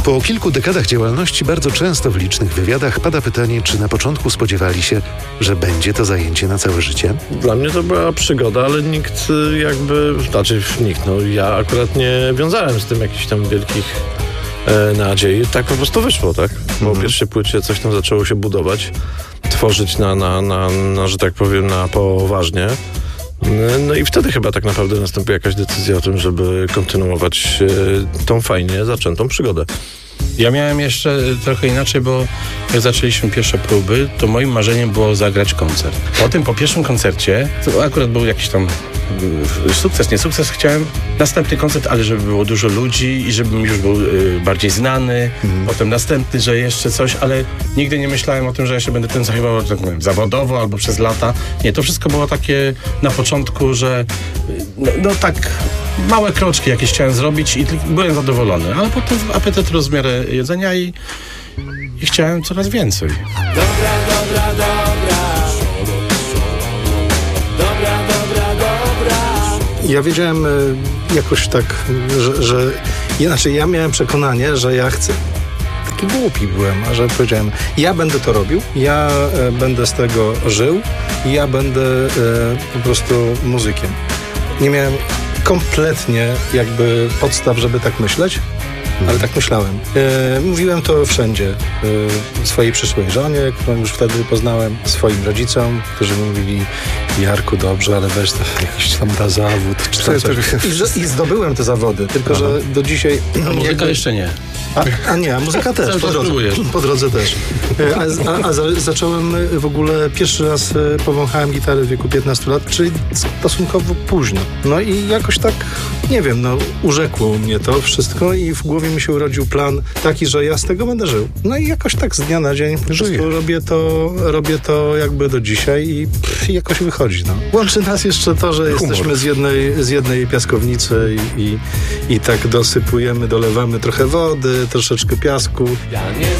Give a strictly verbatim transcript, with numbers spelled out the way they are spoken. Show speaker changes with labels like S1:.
S1: Po kilku dekadach działalności bardzo często w licznych wywiadach pada pytanie, czy na początku spodziewali się, że będzie to zajęcie na całe życie?
S2: Dla mnie to była przygoda, ale nikt jakby, znaczy nikt, no ja akurat nie wiązałem z tym jakichś tam wielkich e, nadziei. Tak po prostu wyszło, tak? Po
S1: Mhm.
S2: pierwszej płycie coś tam zaczęło się budować, tworzyć na, na, na, na, że tak powiem, na poważnie. No i wtedy chyba tak naprawdę nastąpiła jakaś decyzja o tym, żeby kontynuować e, tą fajnie zaczętą przygodę.
S3: Ja miałem jeszcze trochę inaczej, bo jak zaczęliśmy pierwsze próby, to moim marzeniem było zagrać koncert. Potem po pierwszym koncercie, to akurat był jakiś tam y, sukces, nie sukces, chciałem następny koncert, ale żeby było dużo ludzi i żebym już był y, bardziej znany. Mhm. Potem następny, że jeszcze coś, ale nigdy nie myślałem o tym, że ja się będę tym zajmował, tak powiem, zawodowo albo przez lata. Nie, to wszystko było takie na początku, że y, no, no tak małe kroczki jakieś chciałem zrobić i byłem zadowolony, ale potem apetyt rósł w miarę jedzenia i, i chciałem coraz więcej.
S4: Dobra, dobra, dobra. Dobra, dobra, dobra.
S5: Ja wiedziałem e, jakoś tak, że, że inaczej ja miałem przekonanie, że ja chcę. Taki głupi byłem, a że powiedziałem, ja będę to robił, ja e, będę z tego żył i ja będę e, po prostu muzykiem. Nie miałem kompletnie jakby podstaw, żeby tak myśleć, ale tak myślałem. E, mówiłem to wszędzie. E, swojej przyszłej żonie, którą już wtedy poznałem, swoim rodzicom, którzy mówili, Jarku, dobrze, ale weź to jakiś tam da zawód. Czy tam coś. I, że, I zdobyłem te zawody, tylko
S3: Aha.
S5: że do dzisiaj...
S3: A muzyka
S5: jakby,
S3: jeszcze nie.
S5: A, a nie, a muzyka też,
S3: Cały
S5: po
S3: czas
S5: drodze,
S3: próbujesz.
S5: po drodze też. E, A, a, a za, zacząłem w ogóle, pierwszy raz e, powąchałem gitarę w wieku piętnastu lat, czyli stosunkowo późno. No i jakoś tak, nie wiem, no urzekło mnie to wszystko i w głowie mi się urodził plan taki, że ja z tego będę żył. No i jakoś tak z dnia na dzień po prostu robię to, robię to jakby do dzisiaj i pff, jakoś wychodzi, no. Łączy nas jeszcze to, że
S1: Humor.
S5: jesteśmy z jednej, z jednej piaskownicy i, i, i tak dosypujemy, dolewamy trochę wody, troszeczkę piasku.
S4: Ja nie